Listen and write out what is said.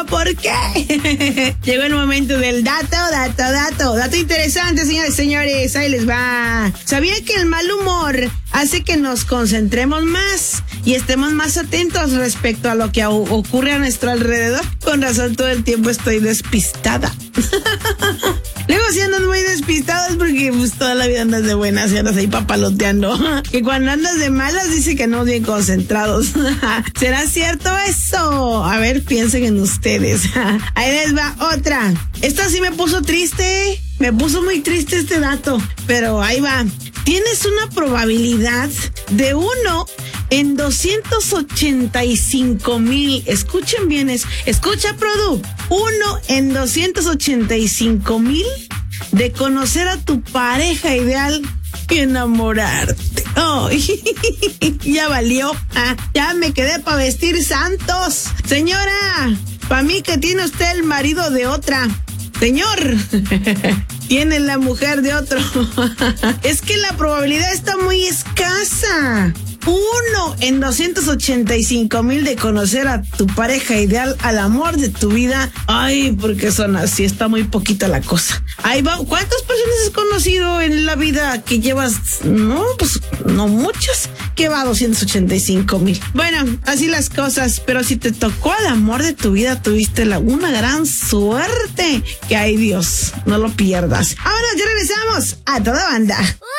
¿Por qué? Llegó el momento del dato interesante, señores, señores. Ahí les va. ¿Sabía que el mal humor hace que nos concentremos más y estemos más atentos respecto a lo que ocurre a nuestro alrededor? Con razón, todo el tiempo estoy despistada. Luego si andas muy despistados porque pues toda la vida andas de buenas y andas ahí papaloteando. Que cuando andas de malas dice que no bien concentrados. ¿Será cierto eso? A ver, piensen en ustedes. Ahí les va otra. Esta sí me puso triste. Me puso muy triste este dato. Pero ahí va. Tienes una probabilidad de 1 en 285,000. Escuchen bien eso. Escucha, Produ. 1 en 285,000 de conocer a tu pareja ideal y enamorarte. Oh, ya valió. Ya me quedé para vestir santos. Señora, para mí que tiene usted el marido de otra. Señor, tiene la mujer de otro. Es que la probabilidad está muy escasa. 1 en 285,000 de conocer a tu pareja ideal, al amor de tu vida. Ay, porque son así, está muy poquita la cosa. Ahí va. ¿Cuántas personas has conocido en la vida que llevas? No, pues no muchas. Que va a 285,000. Bueno, así las cosas, pero si te tocó al amor de tu vida, tuviste una gran suerte. Que ay Dios, no lo pierdas. Ahora ya regresamos a Toda Banda.